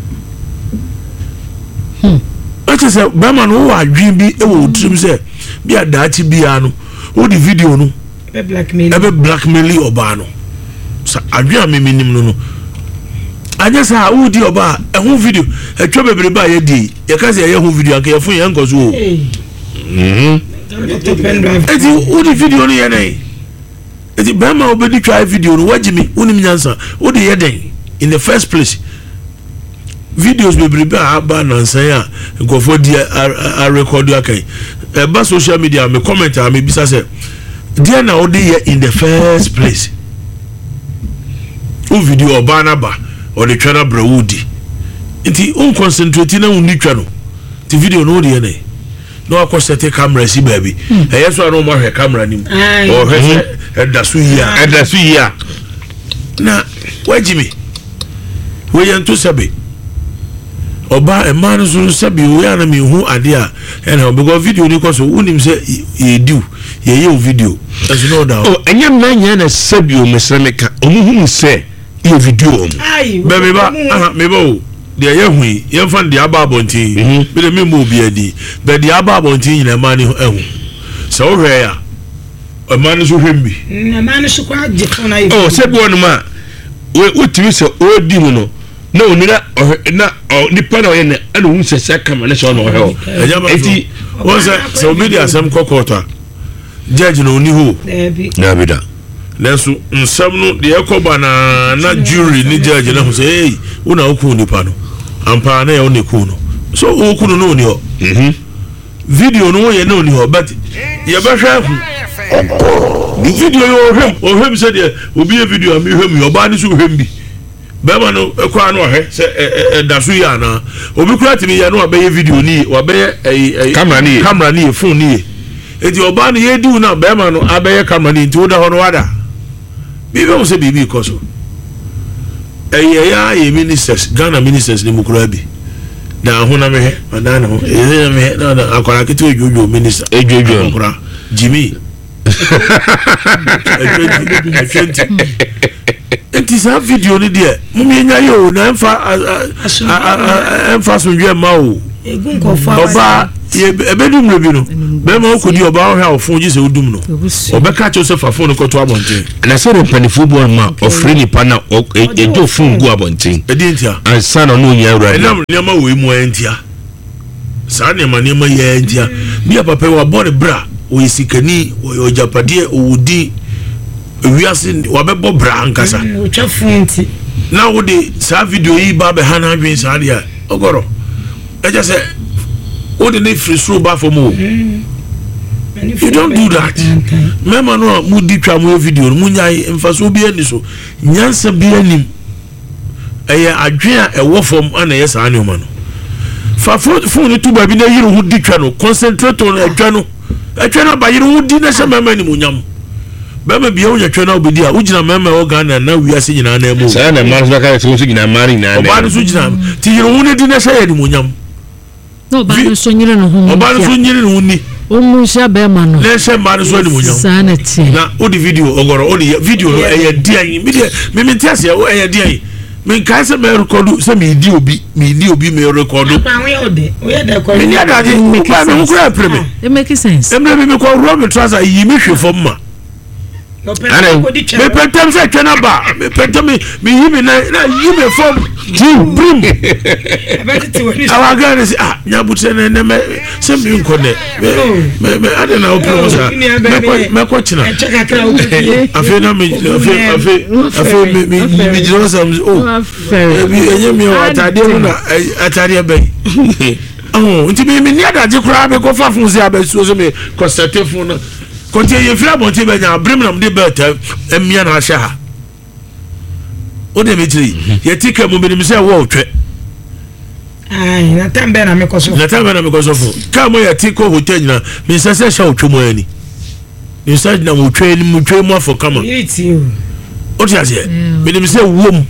hmm ati se ba ma no wa adwum bi e wo trim se bi adachi bia no o di video no be blackmail e be blackmail oba no sa adwa me minim no no anya sa o di oba e hu video e twa bebre ba ye di ye ka se ye hu video aka ye fun ye nkoso o mhm e di o di video no ye nei e di ba ma obedi twa video no wajimi unim nyansa o di ye den in the first place videos bebre ba aba nansan a nkofo di a record akai e ba social media me comment a me bisa se dia na odi here in the first place o video oba na ba o de twa na brawudi nti on concentrate na uni twa no ti video no odi here no akọ set camera si baby e yeso na mo hwe camera nim o hwe e da su ya e da su ya na wajimi we yanto sabe oba e man so sabi we ana me hu ade a ena because video ni koso unim se ye do ye ye video as no doubt oh enyam na nya na sabi o mesremeka omuhu se ye video o bebe ba aha me ba o de ye hu ye fan de aba abonti be de me mo bi adi be de aba abonti nyina ma ni ehu se o hwe ya o man so hwembi na man so kwa je fona oh sabi wonu ma we utimi se o di mu no na onira na nipa na oyene ana hu sese kama na so no ho eti wonse so be di asem kokota judge no ni ho na bida lenso nsam no de ekoba na na jury ni judge na ho say hey una oku nipa no ampa na ye oni ku no so oku no no ni ho mhm video no ye no ni ho but ye ba hwa hu ni video yo hwem o hwem se de obi e video am hwem yo ba ni so hwem bi bema no ekwa no he se dasu ya na obi kura timi ya no abeye video ni wabeye eh camera ni camera ni phone ni eti oba no ye du na bema no abeye camera ni nti oda ho no wada bibi o se bibi koso eh ya ye ministers Ghana ministers ni mukura bi da ho na me he madana ho eh me na na akwara kete ojojo minister ejojo mukura Jimmy it is a video ni there mumienya yo na emfa emfa so dwe ma o egun ko fa oba ebedum no bi no be ma okodi oba ho ha ofun ji se odum no obeka Joseph afon ko to abonten na se repani football ma ofre ni pana edo fun gu abonten edintia ansa no no nya awura enam nema we mu entia sa nema nema ye entia bia papa wa body bra o isikani o japade o wudi wiase wa be bo bra ankasa o chafunti na wo de sa video yi ba be hana adwen sa dia ogoro eja se o de ne free throw ba for mo you don't do that mema no mu di twa mo video mu nyai emfaso bi ani so nyansa bi anim eye adwen a ewo fom ana ye sa ani o ma no fa phone tu ba bi na yiro hu di twa no concentrate on adwa no adwa na ba yiro hu di na se mema ni mu nyam bema bia wo yatwa na obedi a ugina mema wo Ghana na wiase nyina na emu sa na mari so ka so gina mari na na oba no so gina ti yiro hu ne di na se ya ni mu nyam no ba no so nyire no hu oba no so nyire no ni o mu sha be ma no na se ma no so ni mu nyam sanity na o di video ogoro o di video no e ya di ayin mi de me me ti ase o e ya di ayin me kan se me record se me di obi me di obi me record pa we ode we da ko me ni ada di ba me ko ya preme it make sense e me me ko ro me trouser yi me hwe fom ma me pentem se twena ba me pentem me yi me na yi me fom team brim awa gane si ah nyabutse ne ne me se me nko ne me me ade na opro sa me ko me ko china afi na me afi afi afi me me me jiro sam oh bi enye me atade mu na atade be oh nti me me ni adaje kura be ko fa fun si abesu so me constate fun na konti ye fira bonti be nya brim nam de belt emia na ahya ha o de metri ye tika mu be mi se wo otwe ai na tambe na me koso na tambe na me koso fu ka mo ye tiko hotel na mi se se sha otwe mo ani inside na mo twe ni mo twe mo afọ kama iti o o ti ase me de mi se wo mu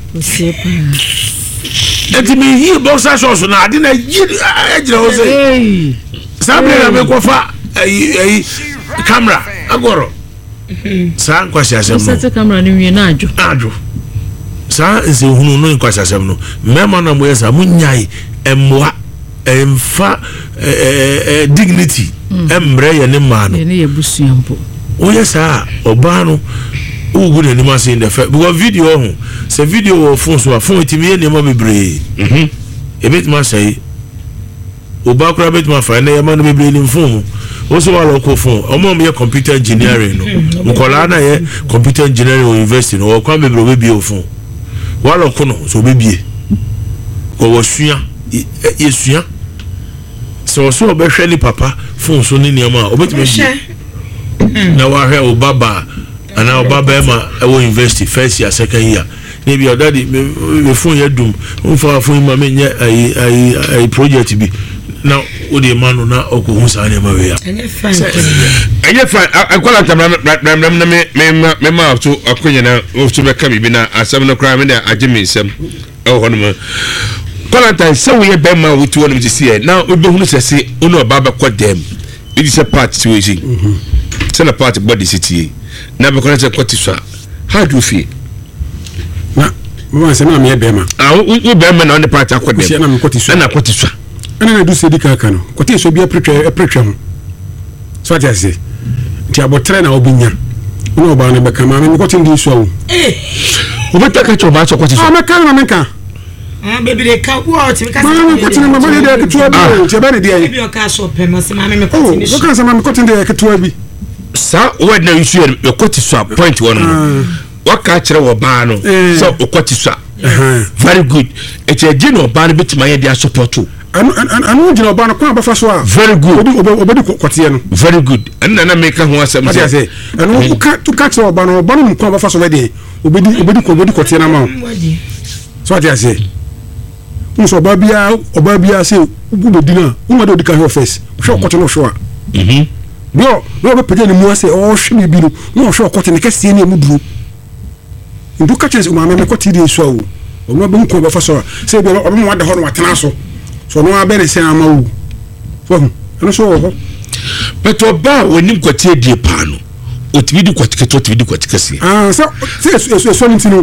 eti mi hi boxer shorts na ade na yi ejira o se sabre na me ko fa ai ai camera agoro sa nkwasi asem no set camera ni wie na adwo adwo sa nse hunu no nkwasi asem no mema na mo yesa munyai emwa emfa eh dignity emre ye ne ma no ne ye busuampo o yesa oba no ugu ne ma se ndefa because video ho se video wo phone so phone timi ne ma bebre mhm ebet ma say oba kura bet ma fa ne ya ma no bebre ni phone also wala ko phone omo me computer engineering no nkola na ye computer engineering university no kwa bebre obi o phone wala ko no so bebie ko wo sua ye sua so so obehwe ni papa phone so ni niam a obetime bi na wa hwe obaba ana obaba ma e wo university first year second year maybe your daddy me phone ye dum unfa phone ma me nye ai ai ai project bi now o de manu na okohu sa na ma we ya enye fine enye fine akwala tamra na me me me ma to akonya na o to be ka bi na asem no kra me na agime nsem e ho no kwala tan se we be ma we to no ti see now we be hunu se se ono baba kwa dem it is a part situation mhm se na part body city na be kono se kwati so how do you feel na mama se na me be ma ah we be ma na on the part akwa dem na me kwati so na kwati so ana na du se di kaka no kwati so bia pretwe pretwe ho so ati ase ti abotre na obinya no ba na be kama me kwati ndi so wo eh obetaka cho ba so kwati so ah me kan na me kan ah baby de ka wo ti me ka ma kwati na mama de ketua bi ti ba de dia baby o ka so pe ma se ma me kwati ni so kan sa ma kwati de ketua bi sa word na issue e kwati so point one mo waka kire wo ba no so okwati so very good it's a geno ba no bitima ye dia support to anu anu gino ba no kwa ba fa so a very good obi obi kwati no very good and na make ho asem say anu ka to catch o ba no ba no kwa ba fa so we dey obedi obedi ko obedi kwati na ma so ati ase unso ba bia oba bia say ugu be dina uma de odika here first hwe kwati no hwe a mhm no no be pede ni mu ase o hwe bi no no hwe kwati ne kase ne mu duro ndu catch o ma me kwati dey so o no be nko ba fa so say bi o mo wada ho no watena so so no abere se ama wu so no so ho but oba woni kwati die pa no otibidi kwati keto otibidi kwati kase ah so so so so ntino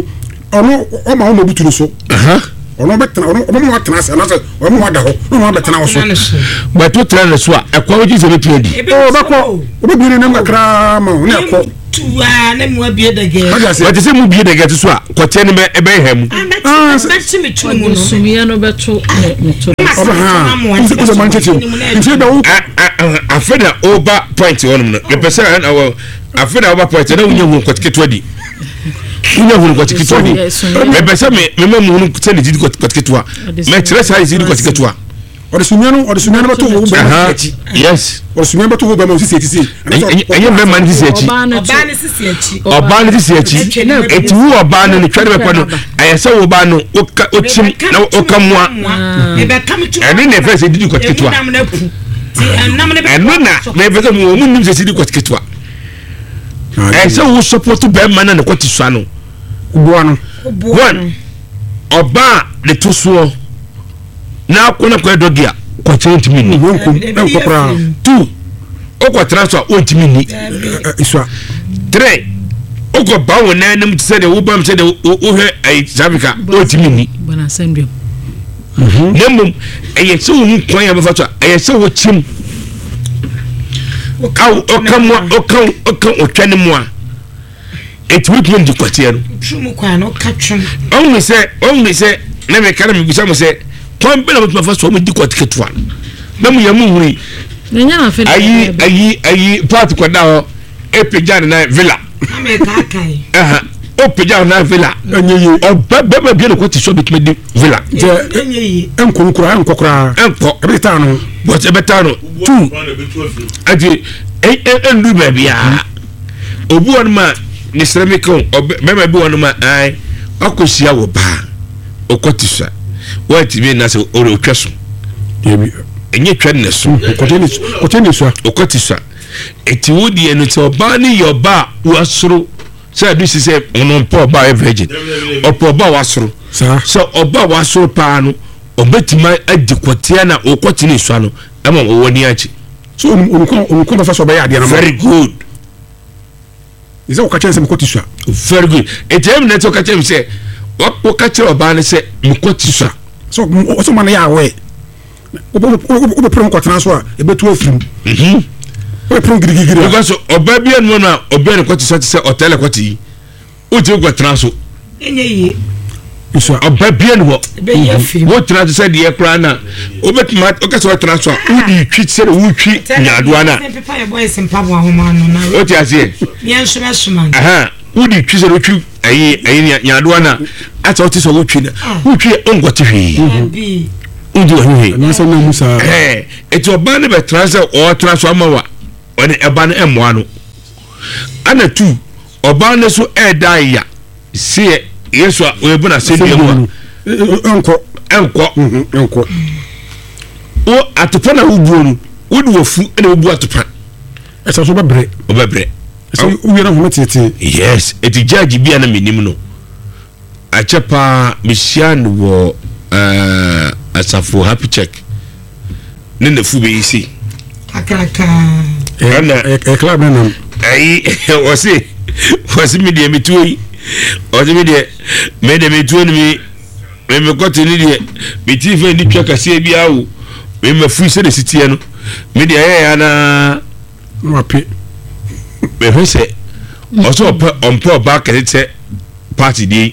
ono o ma o mo buturu so aha ono betena ono mo wa tena se na se o mo wa da ho no mo betena wo so ba to tena na so a ekwa wo ji se betu adi o ba ko o be bi ni na kra ma o ne ko tuwa na mu abie dage wati se mu bie dage to so a kote ne be ebe hem ah se me tu mu no sumia no beto ne to o ba ha o se man cheche nse da wo afeda over point wonum no le pesa na wo afeda over point na wunya hu kote ketu adi wunya hu kote ketu adi le pesa me me mamu hu kote ne di kote ketu a me chere sai di kote ketu a o de sumia no o de sumia no beto wo ba yes o de sumia beto wo ba ma sisi etisi enye be man sisi echi oba ne sisi echi oba ne sisi echi eti wu oba no ne twere be kwa no ayese wo ba no o chim na o kamwa e be kam tu ene ne fese di kote ketu a eno na me fese mu mu nim se di kote ketu a ayese wo support be man na ne kote sua no ubo ano one oba le to so na akona kwa dogia kwa change mini wonku en kopra two okwa transfer o ntimi ni iswa three okwa bawo na nim tse de wo bam tse de wo hwe ai Africa o ntimi ni bana sembio mhm nemu eye so hu kwan ya befa to eye so wo chim au okamwa okam okam otwane mu a etimi kun di kwatie no twum kwa no katwum on se on se na me kara me gusa mo se kon bela mo fa so mo di kwatie ketwa na mu ya mu huri nenya na fe ayi ayi ayi part kwa dawo epejan na villa ame ka kai aha o pejan na villa enyeyi o baba ba bi le ko ti so bitme di villa je enyeyi enko nkura enko kura enko ebe ta no but ebe ta no two ati en en du ba bia obu won ma ni ceramiko baba bi won ma ai akosia wo ba okotisa wa ti bi na se o re twaso ebi enye twa ne so koteni koteni so okotisa eti wodi enu ti oba ni yoba wasoro say do si say onon po oba virgin opo oba wasoro sa so oba wasoro pa no obetima adikotia na okoti ni so no ema woni achi so onko onko ba fa so ba ya de na very good is o ka chense mkoti so very good eti em na to ka chem say o ka chere oba ne say mkoti so so so man ya we obo obo pro ko transfer e betu afrim mhm o pro girigiri because oba bia no na oba ne kwoti so say hotel kwoti o je go transfer enyeyi iswa oba bia no be ye film wo transfer say de kra na obetima o ka so transfer wo di twi say wo twi nyadoa na pepa ye boy simpa bo ahoma no na o ti ase yen so mesuma aha wo di twi say wo twi ayi ayi nyadoa na ata o ti so wo twi na wo twi ongoti hwe bi udu hwe na so na musa eh eti oba ne be transfer o transfer amawa oni eba ne emwa no ana tu oba ne so e dai ya sie yesu a we bu na se dia mu enko enko enko o atopa na wo buo no wo du wofu na wo bu atopa esa so ba bre obebre esa wo yera ho tete yes eti judge bia na menim no achepa misian wo eh asafo happy check ne na fu be isi akaka ana e club na nam ai wasi wasi mi de mitui wasi mi de me de mitui ni me me ko tini de mi ti fe ni twa kase bia wo me me fu se de sitie no me de ya na no ape me fe se oso on po ba kete party di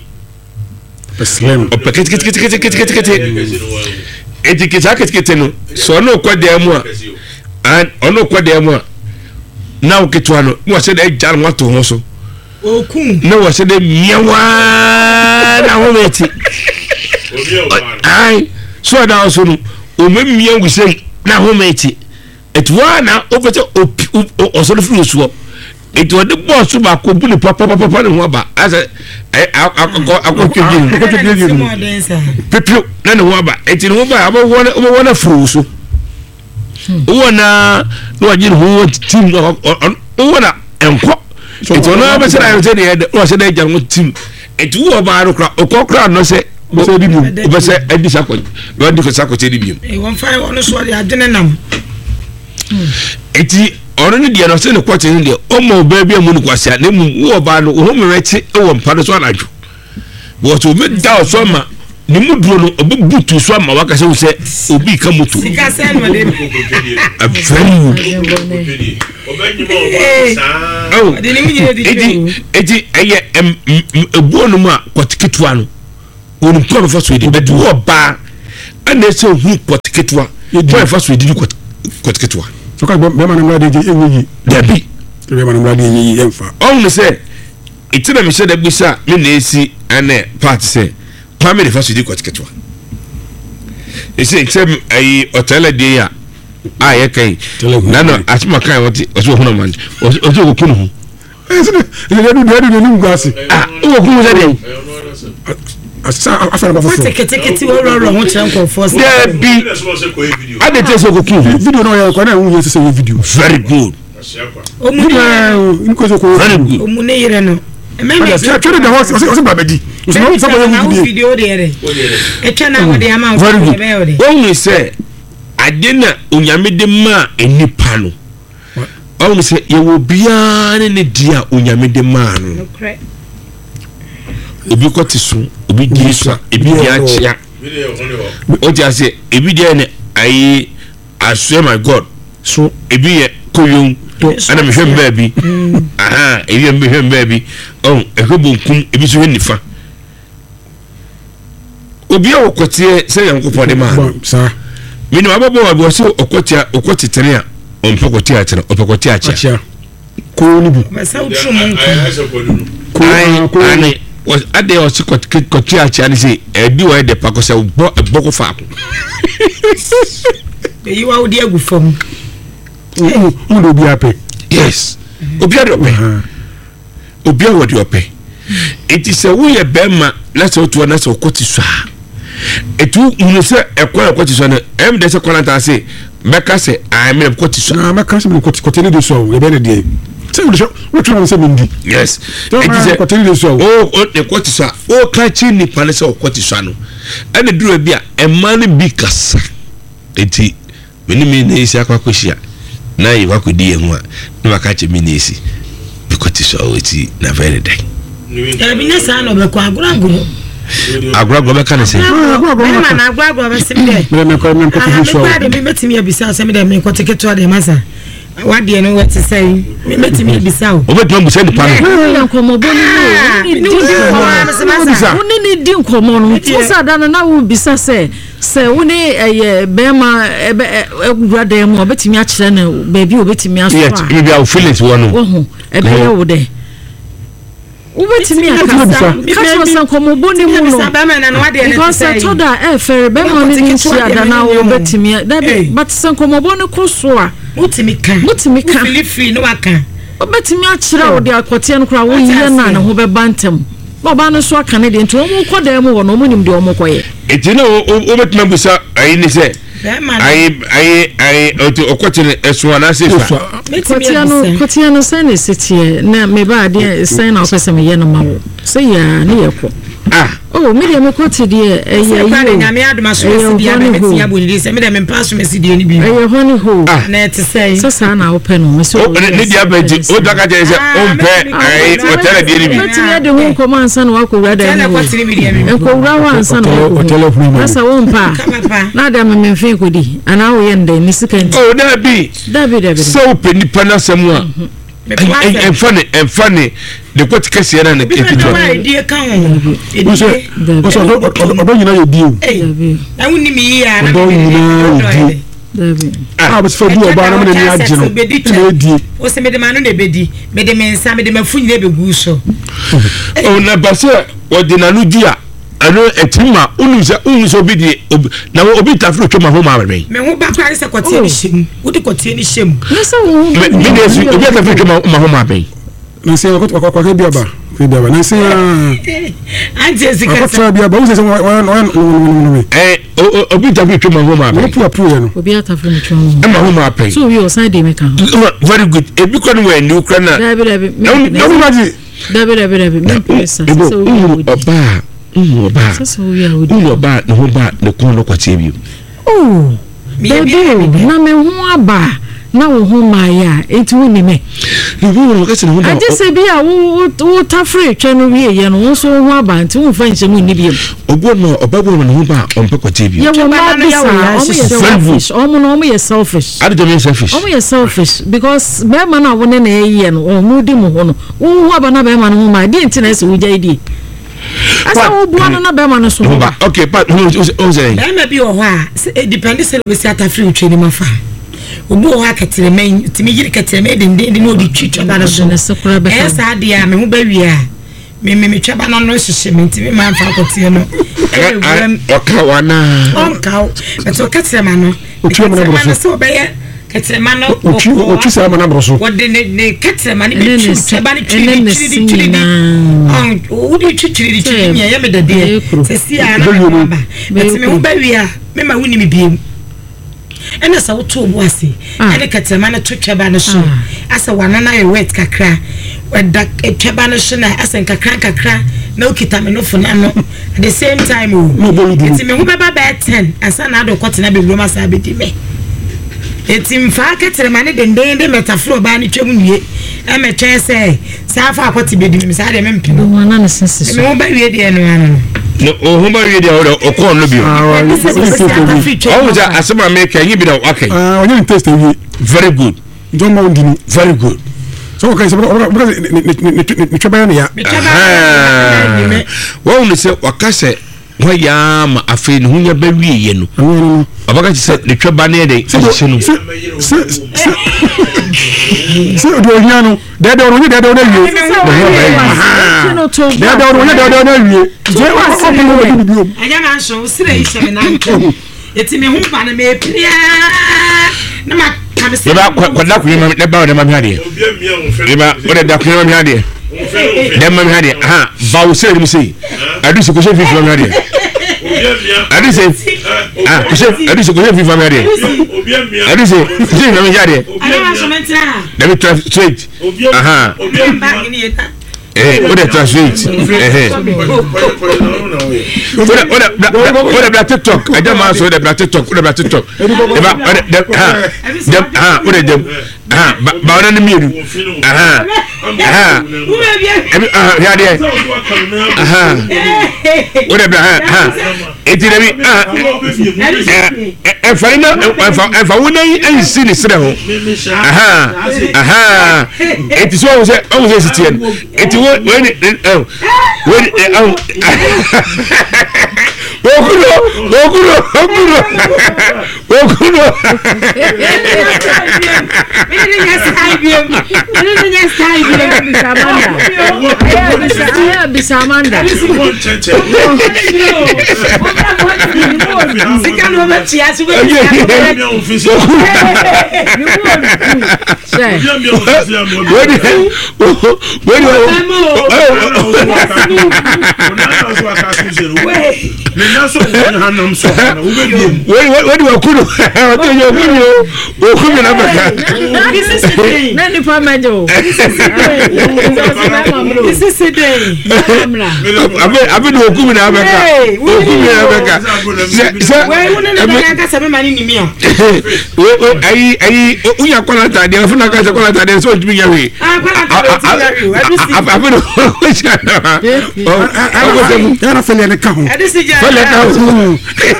slam o paket kete kete kete kete kete kete eti kete kete kete no so no kwa de mu a an ono kwa de mu a na o ketwa no mo se de jar mo to ho so okun na wo se de miawa na ho meti ai so da so no o memia nguse na ho meti etwa na o pete o so de fu so etwa de boss ba ko bu ni papa papa papa ne ho ba asa akọ akọ twedin akọ twedin pepio na ne ho ba eti ne ho ba abo wona abo wona fu so wona no ajin ho team wona enko eti ona ba se na se de o se de jan mo team eti wo ba ro kra o ko kra no se so di biom o ba se edi sakọ no edi ko sakọ te di biom e won fa won so de adene nam eti ono ni de no se ne kwate ni de o mo ba bia mu ni kwase na mu wo ba no ho merete e wo mpa no so anadwo but obi da so ma ni mu duro no obi butu so ma waka se wo se obi ka moto sika se no de a friend oh de ni mu nyine di edi edi eye ebuo no mu a kotiketwa no onu ko fa so edi but wo ba ana se hu kotiketwa wo fa so edi kotiketwa so ka be ma na mra de enyi dabi be ma na mra de enyi emfa on se itina me se da bisa me na esi ane part se kwame de fa so edi kotiketwa ese item ai hotel de ya ah ye kai na no asma kai woti oso hono man oso ko kunu eh se ne de de de ni ngwase ah wo kunu se de asa afara ba fo teke teke ti wo ro ro ho chan ko force there be ade te so ko kunu video no ya ko na hu ye se video very good omu ni ko so ko very good omu ne yire no ememe tell the horse o se babedi o se no se ko video de ere e tena wo de ama very good won say ade na onyame de ma enipa no won say ye wo bia ne ne dia onyame de ma no obi ko tisu obi di so ebi di achia o ti ase ebi di ne ayi I swear my God so ebi ye koyon ana me hwem baabi aha ebi me hwem baabi oh ehobonkum ebi so henifa obi a okotie se yankopɔ de ma sa mini ababo abo se okotia okotitere a onpokotia atere opokotia achia ko ni bu ba sa utru mon ko ko ani was ade o se kotia achia ni se ebi wa de pakosa boko fa ko be yi wa odi agu fam o do bi ape yes obi ade ope obi awodi ope it is a way bema na se otu na se okotisa etu unu se ekwa okotisa na em de se kwanta se meka se I me okotisa na meka se me kotini de so e be ne de se wo wo try se mindi yes it is a kotini de so o o de kotisa o ka chi ni pa ne se okotisa no ene duro bia emma ne bi kasa eti meni me ne isi akwa koshia na yi wa kodi ehun a na maka che me ne isi bi kotisa o eti na very day ya bi ne sa no be ko aguraguro aguraguro be kan se aguraguro ma na aguraguro be sim de me me ko me ko fi so me me metimi abisa se me de me ko teketo de masa wade no wet say me metimi abisa o obetuma busa ni pa no yankomo boni no ni ni di nkomo no tsa da na wo bisa se se woni eye bema ebe egurade mu obetimi a kire na baby obetimi aso a yes you be our feelings one wo ho ebe ye wo de ubetimi akasa kaso sankomo boni mu no because toda e fere bema ni ni chia da na obetimi but sankomo boni ko so a mutimi kan mutimi kan feel free no aka obetimi akira wo de akote no kra wo yiye na na ho be bantem baba no so aka ne de nto mo ko da mu wo no mo nim de o mo koye etina obetuma busa ayi ni se ayi ayi ayi oto okote eso na se fa kotia no kotia no se ne setie na me ba de se na opese me ye no ma wo se ya ne ye ko ah oh me de me kote de e ye yo na me aduma so se dia me metia bonidi se me de me pass me se die ni bi e ye honi ho na te say so sa na open no me so ne dia baji o daka je se o mpe ayi hotel die ni bi kotia de ho ko man san wa ko rada ni ho ko ra wa san wa ko asa wo mpa na da me me fe ko di ana wo ye nda ni sikanti oh da bi da bi da bi so pe ni pana samua en funny en funny de ko tikasi era na ekitu die kan o so o so odo nyina ye die na woni mi ya na odo nyina David ah but for you oba na me ni agye no na die o se me de manu na bedi me de me nsa me de mafu nyina begu so oh na base o de nanu dia ano etima unu se unu so bi die na obi tafro twema ho ma me me ho ba kwa se kotie ni shem wodi kotie ni shem na so wo me de su obi tafro twema ho ma me na se ko ko ko bi aba bi aba na se anje sika ko bi aba wo se wa wa eh obi tafro twema ho ma me pu apu ye no obi atafro ni twema e ma ho ma pe so we o side dey make am very good e bi ko ni we ni ukra na David David no no maji David David David me pesa so oba umu oba so we are umu oba ne ho ba ne ko no kwatie bi oh baby na me ho aba na wo ho ma ya enti woni me wo ka se ne ho ba I just say be a wo wo ta free twa no wie ye no wo so ho abantu wo fa nche mu ni biem obo no obabo no ho ba on pe kwete bi ye wo ma be sa selfish omo no omo ye selfish ade to me selfish omo ye selfish because be ma na wo ne na ye no o mu di mu ho no wo ho aba na be ma no ma di ntina se wo jai di asa wo bua no na be ma no so ba okay but who who say na me bi o ho a depend say we see ata free twa ni ma fa obu o ha ketere men timi yiri ketere men de de no di twitwa ba no so e sa de a me ho ba wi a me me twa ba no no hihye me timi ma fa kote no e oka wana onka me to ketere ma no otwa ma no bro so be ye ketere ma no otwa otwa sa ma na bro so wo de ne ketere ma ne be twa ba ne twiri twiri twiri on wo di twiri twiri ya me de de se si a na ba me timi ho ba wi a me ma wuni me biem ena sa wo to bo ase ene katema na to tweba no so asa wana na e wet kakra weda tweba no so na asa kakra kakra na okita me no funa no at the same time o eti me ho beba ba ten asa na do kwotena be wuro masa be di me eti mfa katema ne denden de metafro ba ne twem nwie e me twen se sa fa akwoti be di me sa de me mpino wana na sense so me ho ba wie de no ano no o ho ba wie de o ko no bi o o ja asema me kan yi bi da okay ah onye taste wi very good don't mind you very good so okay so ni twaba ya wa unu se wakase wa ya ma afi ne hunya ba wie ye no abaka se ne twaba ne de se no se se do hiano de de onye de de na wie de de onye de de na wie je wa ko ko bi bi anya na so sire yi se me na nko eti me hu ba na me pria na ma ye ba ko da ku me de ba de ma mi ade ye ba o de da ku me mi ade de ma mi ade ha ba o sire mi sei adu se ko se fi fi mi ade adu se ah ko se adu se ko se fi fi mi ade adu se se mi mi ade anya so mentra de mi straight aha eh o de translate eh oda oda oda bla TikTok aja ma so oda bla TikTok oda bla TikTok e ba oda ha ha oda dem ha ba oda ni miru aha aha ah ya de aha oda bla ha eti de bi ah e fa ina e fa wona yi si ni sire ho aha aha eti so o se o se sitien eti when oh when oh okuno okuno okuno okuno mimi ni saibiem mimi ni saibiem bisamanda bisamanda sikano machia suwe when when you okuno o to yo okuno okuno na baka na ni pa majo this is the day abe abe no okuno na baka okuno na baka se we wona na baka ka sabe mani ni mia we ai ai unya kola ta de funa ka se kola ta de so timi yawe ah kola ta de abe no ya na fele ne ka ho fele ka ho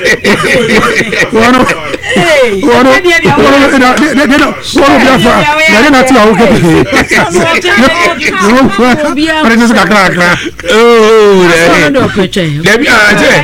wono wono de de wono bia fa na na ti awo ke ara je ka kra kra oh de bi a je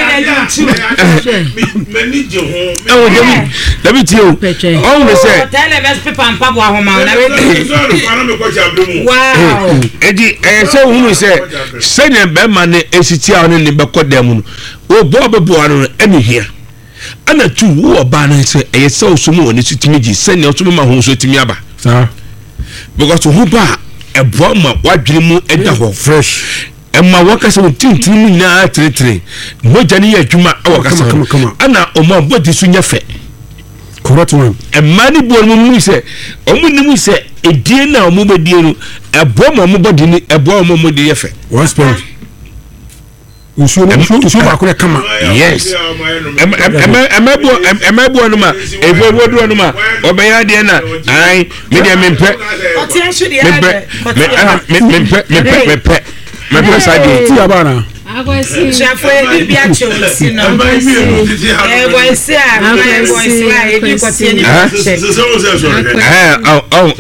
meni je ho oh de bi de bi ti o oh me say tele best people and papa ho ma na we wow edi eh se hunu se se ne be ma ne esiti a ne ne be kodam no o bo be bo ano eni hia ana tu wo ba na se e se osumu oni sitimi ji se ne osumu ma ho so timi aba sa because ho ba e bo ma wadwiri mu eda ho fresh e ma wakasa tintin mu na tretre moja ne ya adwuma e wakasa ana o ma bodi su nya fe correct one e ma ni bo mu mu se o mu ni mu se edie na o mu bedie no e bo ma mu bodi ni e bo ma mu de ye fe one spirit nsuo nsuo nsuo baako ne kama yes ɛmɛbu ɛmɛbu no ma efu efu duro no ma ɔbɛyɛ adeɛ na ayi mi deɛ mi mpɛ mi pɛ mi mi mpɛ mi pɛ mi pɛ mi pɛ sa deɛ ti yaba na. Shafo ebi bi acho si no. Eh boy say ah boy say ah ebi ko tie ni. Eh oh oh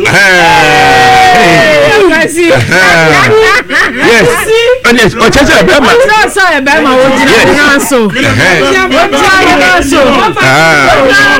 yes yes o cheche e be ma so so e be ma o jina na so o jina na so